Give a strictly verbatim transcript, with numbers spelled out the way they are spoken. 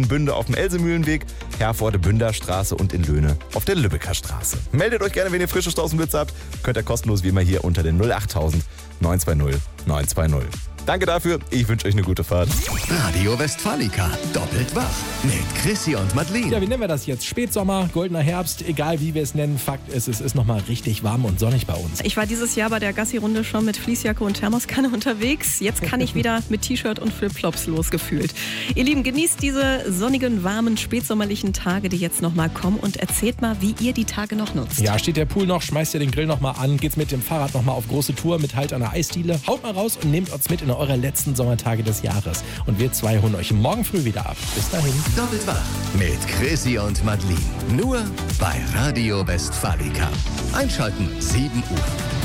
Bünde auf dem Elsemühlenweg, Herforde Bünderstraße und in Löhne auf der Lübecker Straße. Meldet euch gerne, wenn ihr frische Straußenblitze habt. Könnt ihr kostenlos wie immer hier unter den null acht tausend neun zwei null neun zwei null. Danke dafür, ich wünsche euch eine gute Fahrt. Radio Westfalica, doppelt wach mit Chrissy und Madeleine. Ja, wie nennen wir das jetzt? Spätsommer, goldener Herbst, egal wie wir es nennen. Fakt ist, es ist nochmal richtig warm und sonnig bei uns. Ich war dieses Jahr bei der Gassi-Runde schon mit Fließjacke und Thermoskanne unterwegs. Jetzt kann ich wieder mit T-Shirt und Flipflops losgefühlt. Ihr Lieben, genießt diese sonnigen, warmen, spätsommerlichen Tage, die jetzt nochmal kommen und erzählt mal, wie ihr die Tage noch nutzt. Ja, steht der Pool noch, schmeißt ihr den Grill nochmal an, geht's mit dem Fahrrad nochmal auf große Tour mit Halt an der Eisdiele. Haut mal raus und nehmt uns mit in eure letzten Sommertage des Jahres. Und wir zwei holen euch morgen früh wieder ab. Bis dahin. Doppelt wach mit Chrissy und Madeleine. Nur bei Radio Westfalica. Einschalten sieben Uhr.